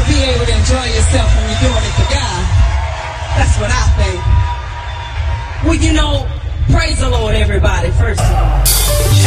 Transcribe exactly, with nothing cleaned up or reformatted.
be able to enjoy yourself when you're doing it for God. That's what I think. Well, you know, praise the Lord, everybody, first of all.